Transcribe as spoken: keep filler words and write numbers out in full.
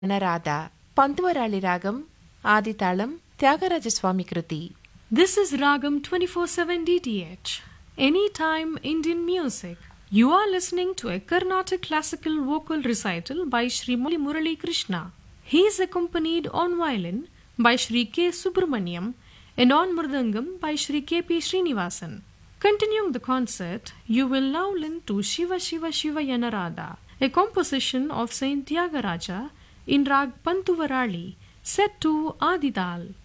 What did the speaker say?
నరాద Pantuvarali Ragam ఆదితాళం Tyagaraja Swamy Kriti. This is Ragam twenty-four seven D T H, Anytime Indian Music. You are listening to a Carnatic classical vocal recital by Shri Murali Krishna. He is accompanied on violin by Shri K. Subramaniam and on mridangam by Shri K. P. Srinivasan. Continuing the concert, you will now listen to Shiva Shiva Shiva Yanarada, a composition of Saint Tyagaraja in Rag Pantuvarali, set to Adidal.